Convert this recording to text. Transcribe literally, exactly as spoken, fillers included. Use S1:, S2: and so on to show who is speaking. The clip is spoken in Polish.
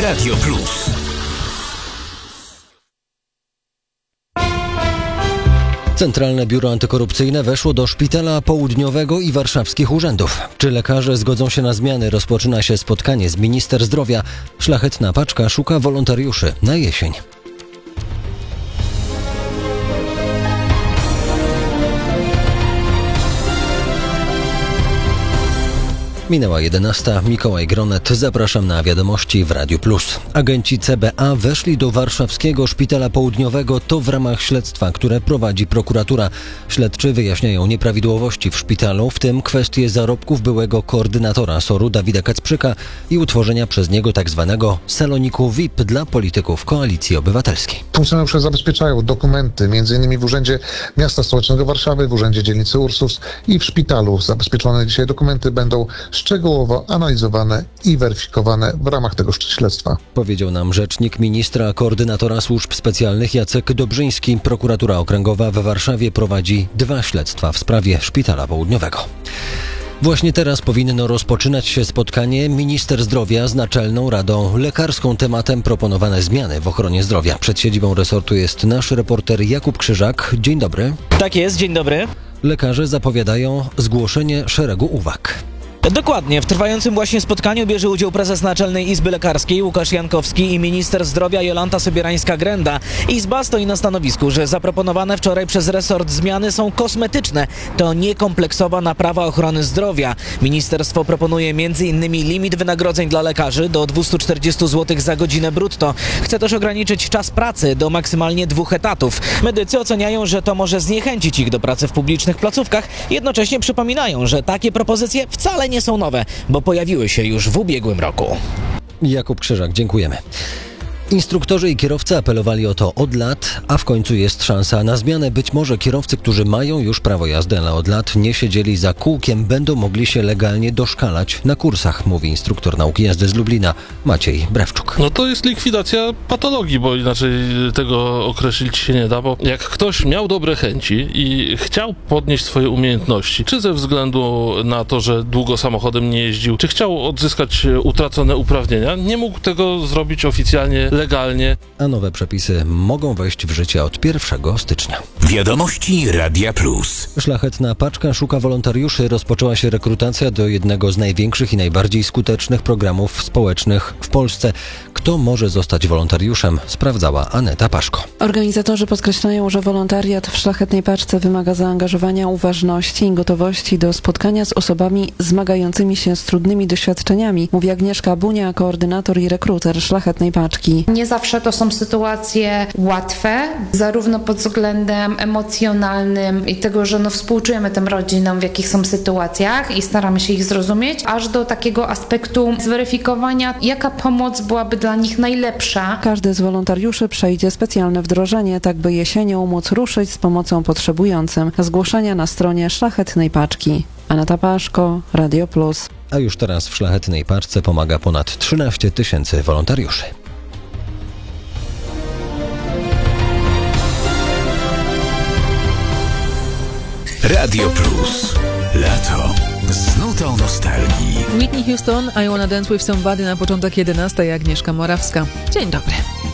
S1: Radio Plus.
S2: Centralne Biuro Antykorupcyjne weszło do Szpitala Południowego i warszawskich urzędów. Czy lekarze zgodzą się na zmiany? Rozpoczyna się spotkanie z minister zdrowia. Szlachetna Paczka szuka wolontariuszy na jesień. Minęła jedenasta. Mikołaj Gronet. Zapraszam na wiadomości w Radiu Plus. Agenci C B A weszli do warszawskiego Szpitala Południowego. To w ramach śledztwa, które prowadzi prokuratura. Śledczy wyjaśniają nieprawidłowości w szpitalu, w tym kwestie zarobków byłego koordynatora S O R-u Dawida Kacprzyka i utworzenia przez niego tzw. saloniku V I P dla polityków Koalicji Obywatelskiej.
S3: Funkcjonariusze zabezpieczają dokumenty, m.in. w Urzędzie Miasta Stołecznego Warszawy, w Urzędzie Dzielnicy Ursus i w szpitalu. Zabezpieczone dzisiaj dokumenty będą szczegółowo analizowane i weryfikowane w ramach tego śledztwa.
S2: Powiedział nam rzecznik ministra koordynatora służb specjalnych Jacek Dobrzyński. Prokuratura Okręgowa w Warszawie prowadzi dwa śledztwa w sprawie Szpitala Południowego. Właśnie teraz powinno rozpoczynać się spotkanie minister zdrowia z Naczelną Radą Lekarską. Tematem proponowane zmiany w ochronie zdrowia. Przed siedzibą resortu jest nasz reporter Jakub Krzyżak. Dzień dobry.
S4: Tak jest, dzień dobry.
S2: Lekarze zapowiadają zgłoszenie szeregu uwag.
S4: Dokładnie. W trwającym właśnie spotkaniu bierze udział prezes Naczelnej Izby Lekarskiej Łukasz Jankowski i minister zdrowia Jolanta Sobierańska-Grenda. Izba stoi na stanowisku, że zaproponowane wczoraj przez resort zmiany są kosmetyczne. To niekompleksowa naprawa ochrony zdrowia. Ministerstwo proponuje m.in. limit wynagrodzeń dla lekarzy do dwieście czterdzieści złotych za godzinę brutto. Chce też ograniczyć czas pracy do maksymalnie dwóch etatów. Medycy oceniają, że to może zniechęcić ich do pracy w publicznych placówkach. Jednocześnie przypominają, że takie propozycje wcale nie są nowe, bo pojawiły się już w ubiegłym roku.
S2: Jakub Krzyżak, dziękujemy. Instruktorzy i kierowcy apelowali o to od lat, a w końcu jest szansa na zmianę. Być może kierowcy, którzy mają już prawo jazdy, ale od lat nie siedzieli za kółkiem, będą mogli się legalnie doszkalać na kursach, mówi instruktor nauki jazdy z Lublina Maciej Brewczuk.
S5: No to jest likwidacja patologii, bo inaczej tego określić się nie da, bo jak ktoś miał dobre chęci i chciał podnieść swoje umiejętności, czy ze względu na to, że długo samochodem nie jeździł, czy chciał odzyskać utracone uprawnienia, nie mógł tego zrobić oficjalnie legalnie.
S2: A nowe przepisy mogą wejść w życie od pierwszego stycznia.
S1: Wiadomości Radia Plus.
S2: Szlachetna Paczka szuka wolontariuszy. Rozpoczęła się rekrutacja do jednego z największych i najbardziej skutecznych programów społecznych w Polsce. Kto może zostać wolontariuszem? Sprawdzała Aneta Paszko.
S6: Organizatorzy podkreślają, że wolontariat w Szlachetnej Paczce wymaga zaangażowania, uważności i gotowości do spotkania z osobami zmagającymi się z trudnymi doświadczeniami, mówi Agnieszka Bunia, koordynator i rekruter Szlachetnej Paczki.
S7: Nie zawsze to są sytuacje łatwe, zarówno pod względem emocjonalnym i tego, że no współczujemy tym rodzinom, w jakich są sytuacjach i staramy się ich zrozumieć, aż do takiego aspektu zweryfikowania, jaka pomoc byłaby dla nich najlepsza.
S6: Każdy z wolontariuszy przejdzie specjalne wdrożenie, tak by jesienią móc ruszyć z pomocą potrzebującym. Zgłoszenia na stronie Szlachetnej Paczki. Aneta Paszko, Radio Plus.
S2: A już teraz w Szlachetnej Paczce pomaga ponad trzynaście tysięcy wolontariuszy.
S1: Radio Plus. Lato. Z nutą nostalgii.
S8: Whitney Houston, I Wanna Dance With Somebody na początek jedenastej. Agnieszka Morawska. Dzień dobry.